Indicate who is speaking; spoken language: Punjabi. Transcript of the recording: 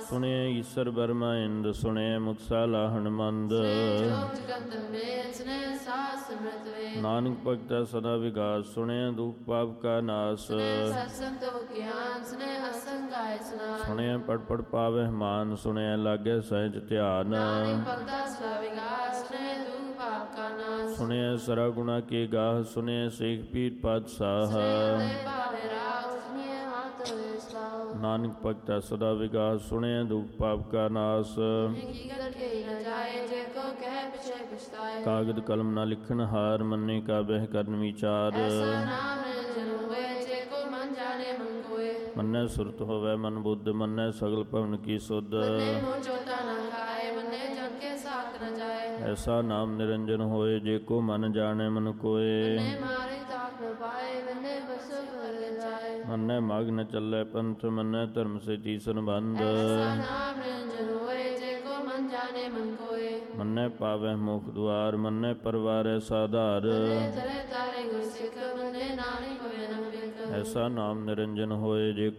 Speaker 1: ਸੁਣਿਐ ਈਸਰ ਬਰਮਾ ਇੰਦ, ਸੁਣਿਐ ਮੁਕਸਾ ਲਾਹਣ ਮੰਦ। ਨਾਨਕ ਭਗਤੈ ਸਦਾ ਵਿਗਾਸ, ਸੁਣਿਐ ਦੁਖ ਪਾਪ ਕਾ ਨਾਸ। ਸੁਣਿਐ ਪੜ ਪੜ ਪਾਵਹਿ ਮਾਨ, ਸੁਣਿਐ ਲਾਗੈ ਸਹਿਜ ਧਿਆਨ। ਸੁਣਿਐ ਸਰਾ ਗੁਣਾ ਕੇ ਗਾਹ, ਸੁਣਿਐ ਸੇਖ ਪੀਰ ਪਾਤਸ਼ਾਹ। ਨਾਨਕ ਭਗਤੈ ਸਦਾ ਵਿਗਾਸ, ਸੁਣਿਐ ਦੁਖ ਪਾਪ ਕਾ ਨਾਸ। ਕਾਗਦ ਕਲਮ ਨਾ ਲਿਖਣ ਹਾਰ, ਮੰਨੇ ਕਾ ਬਹਿ ਕਰਨ ਵਿਚਾਰ। ਮੰਨੈ ਸੁਰਤ ਹੋਵੈ ਮਨ ਬੁੱਧ, ਮੰਨੈ ਸਗਲ ਭਵਨ ਕੀ ਸੁਧ। ਐਸਾ ਨਾਮ ਨਿਰੰਜਨ ਹੋਏ, ਜੇ ਕੋ ਮਨ ਜਾਣੈ ਮਨ ਕੋਏ। ਮੰਨੈ ਮਾਗ ਨ ਚੱਲੈ ਪੰਥ, ਮੰਨੈ ਧਰਮ ਸੇ ਤੀਸਨ ਬੰਧ। ਮੰਨੈ ਪਾਵੈ ਮੁਖ ਦੁਆਰ, ਮੰਨੈ ਪਰਵਾਰੈ ਸਾਧਾਰ। ਐਸਾ ਨਾਮ ਨਿਰੰਜਨ ਹੋਏ, ਜੇ